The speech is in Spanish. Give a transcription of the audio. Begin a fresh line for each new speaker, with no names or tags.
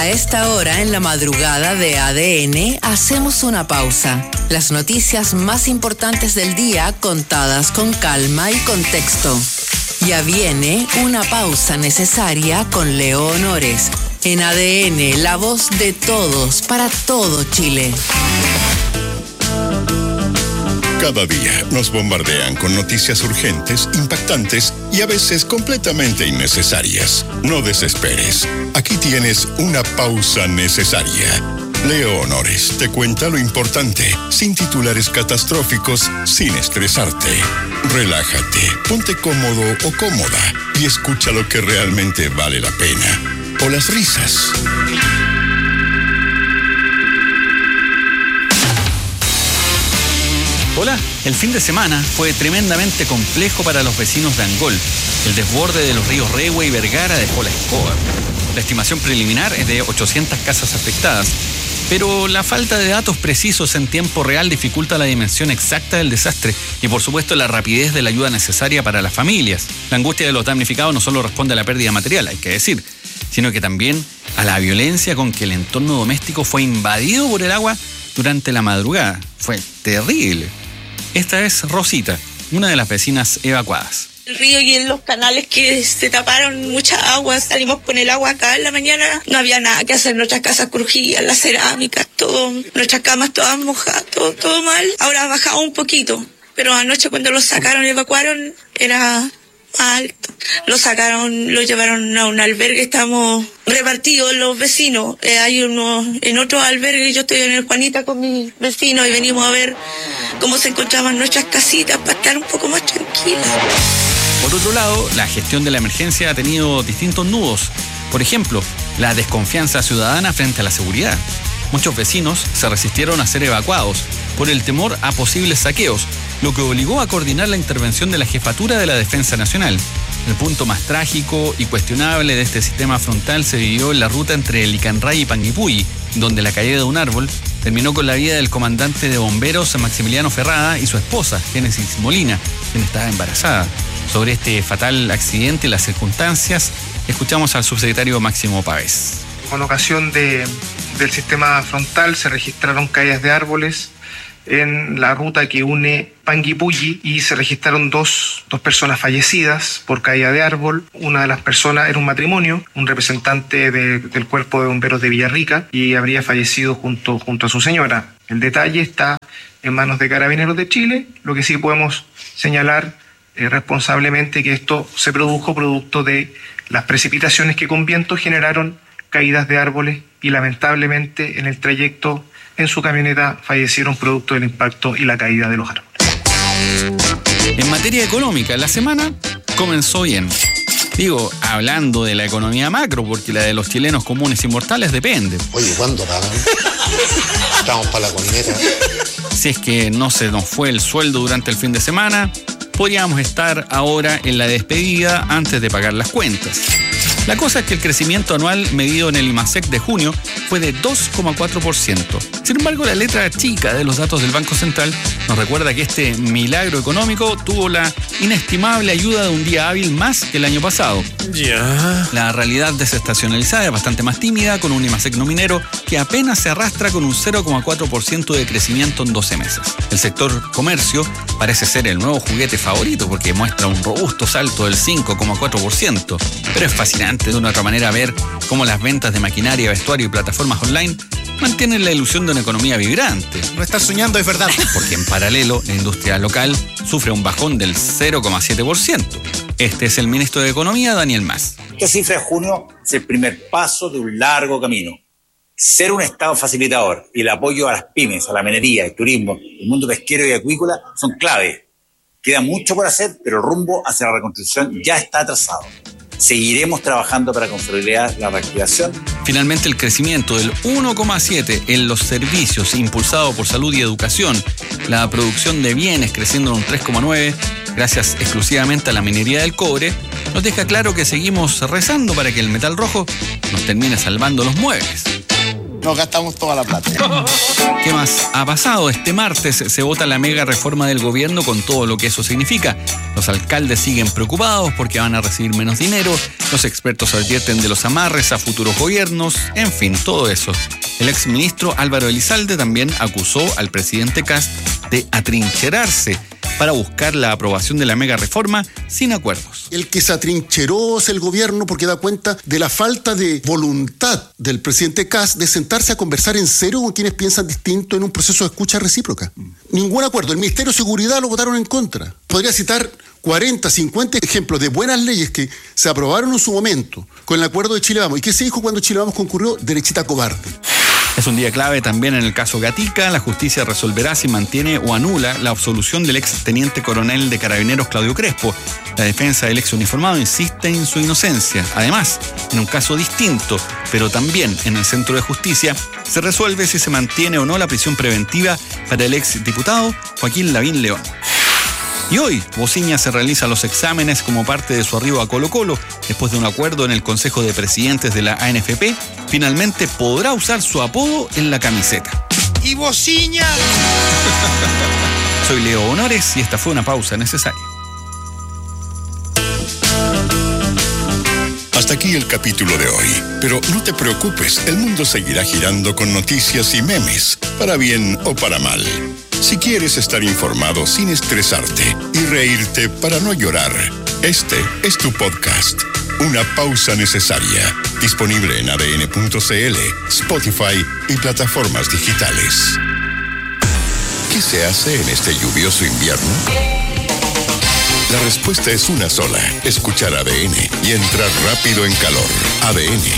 A esta hora, en la madrugada de ADN, hacemos una pausa. Las noticias más importantes del día contadas con calma y contexto. Ya viene una pausa necesaria con Leo Honores. En ADN, la voz de todos para todo Chile.
Cada día nos bombardean con noticias urgentes, impactantes y a veces completamente innecesarias. No desesperes. Aquí tienes una pausa necesaria. Leo Honores te cuenta lo importante, sin titulares catastróficos, sin estresarte. Relájate, ponte cómodo o cómoda y escucha lo que realmente vale la pena. O las risas.
Hola, el fin de semana fue tremendamente complejo para los vecinos de Angol. El desborde de los ríos Rehue y Vergara dejó la escoba. La estimación preliminar es de 800 casas afectadas, pero la falta de datos precisos en tiempo real dificulta la dimensión exacta del desastre y, por supuesto, la rapidez de la ayuda necesaria para las familias. La angustia de los damnificados no solo responde a la pérdida material, hay que decir, sino que también a la violencia con que el entorno doméstico fue invadido por el agua durante la madrugada. Fue terrible. Esta es Rosita, una de las vecinas evacuadas.
El río y en los canales que se taparon mucha agua, salimos con el agua acá en la mañana, no había nada que hacer, nuestras casas crujían, las cerámicas, todo, nuestras camas todas mojadas, todo mal. Ahora ha bajado un poquito, pero anoche cuando los sacaron, evacuaron, era alto. Lo sacaron, lo llevaron a un albergue, estamos repartidos los vecinos. Hay unos en otro albergue, yo estoy en el Juanita con mis vecinos y venimos a ver cómo se encontraban nuestras casitas para estar un poco más tranquilas.
Por otro lado, la gestión de la emergencia ha tenido distintos nudos. Por ejemplo, la desconfianza ciudadana frente a la seguridad. Muchos vecinos se resistieron a ser evacuados por el temor a posibles saqueos, lo que obligó a coordinar la intervención de la Jefatura de la Defensa Nacional. El punto más trágico y cuestionable de este sistema frontal se vivió en la ruta entre Licanray y Panguipulli, donde la caída de un árbol terminó con la vida del comandante de bomberos Maximiliano Ferrada y su esposa, Génesis Molina, quien estaba embarazada. Sobre este fatal accidente y las circunstancias, escuchamos al subsecretario Máximo Pavés.
Con ocasión del sistema frontal se registraron caídas de árboles en la ruta que une Panguipulli y se registraron dos personas fallecidas por caída de árbol. Una de las personas era un matrimonio, un representante del cuerpo de bomberos de Villarrica, y habría fallecido junto a su señora. El detalle está en manos de Carabineros de Chile. Lo que sí podemos señalar responsablemente que esto se produjo producto de las precipitaciones que con viento generaron caídas de árboles y lamentablemente en el trayecto en su camioneta fallecieron producto del impacto y la caída de los árboles.
En materia económica, la semana comenzó bien. Digo, hablando de la economía macro, porque la de los chilenos comunes y mortales depende.
Oye, ¿cuándo pagan? Estamos para la colineta.
Si es que no se nos fue el sueldo durante el fin de semana, podríamos estar ahora en la despedida antes de pagar las cuentas. La cosa es que el crecimiento anual medido en el IMASEC de junio fue de 2,4%. Sin embargo, la letra chica de los datos del Banco Central nos recuerda que este milagro económico tuvo la inestimable ayuda de un día hábil más que el año pasado. La realidad desestacionalizada es bastante más tímida, con un IMASEC no minero que apenas se arrastra con un 0,4% de crecimiento en 12 meses. El sector comercio parece ser el nuevo juguete favorito porque muestra un robusto salto del 5,4%. Pero es fascinante de una otra manera ver cómo las ventas de maquinaria, vestuario y plataformas online mantienen la ilusión de una economía vibrante.
No estás soñando, es verdad.
Porque en paralelo, la industria local sufre un bajón del 0,7%. Este es el ministro de Economía, Daniel Mas.
Esta cifra de junio es el primer paso de un largo camino. Ser un Estado facilitador y el apoyo a las pymes, a la minería, el turismo, el mundo pesquero y acuícola son clave. Queda mucho por hacer, pero el rumbo hacia la reconstrucción ya está trazado. Seguiremos trabajando para consolidar la reactivación.
Finalmente, el crecimiento del 1,7% en los servicios impulsado por salud y educación, la producción de bienes creciendo en un 3,9%, gracias exclusivamente a la minería del cobre, nos deja claro que seguimos rezando para que el metal rojo nos termine salvando los muebles.
nos gastamos toda la plata.
¿Qué más ha pasado? Este martes se vota la mega reforma del gobierno con todo lo que eso significa. Los alcaldes siguen preocupados porque van a recibir menos dinero, los expertos advierten de los amarres a futuros gobiernos, en fin, todo eso. El exministro Álvaro Elizalde también acusó al presidente Kast de atrincherarse para buscar la aprobación de la mega reforma sin acuerdos.
El que se atrincheró es el gobierno porque da cuenta de la falta de voluntad del presidente Kast de sentarse a conversar en serio con quienes piensan distinto en un proceso de escucha recíproca. Ningún acuerdo. El Ministerio de Seguridad lo votaron en contra. Podría citar 40, 50 ejemplos de buenas leyes que se aprobaron en su momento con el acuerdo de Chile Vamos. ¿Y qué se dijo cuando Chile Vamos concurrió? Derechita cobarde.
Es un día clave también en el caso Gatica. La justicia resolverá si mantiene o anula la absolución del ex teniente coronel de Carabineros Claudio Crespo. La defensa del ex uniformado insiste en su inocencia. Además, en un caso distinto, pero también en el Centro de Justicia, se resuelve si se mantiene o no la prisión preventiva para el ex diputado Joaquín Lavín León. Y hoy, Bociña se realiza los exámenes como parte de su arribo a Colo-Colo. Después de un acuerdo en el Consejo de Presidentes de la ANFP, finalmente podrá usar su apodo en la camiseta.
¡Y Bociña!
Soy Leo Honores y esta fue una pausa necesaria.
Hasta aquí el capítulo de hoy. Pero no te preocupes, el mundo seguirá girando con noticias y memes, para bien o para mal. Si quieres estar informado sin estresarte y reírte para no llorar, este es tu podcast. Una pausa necesaria. Disponible en adn.cl, Spotify y plataformas digitales. ¿Qué se hace en este lluvioso invierno? La respuesta es una sola: escuchar ADN y entrar rápido en calor. ADN.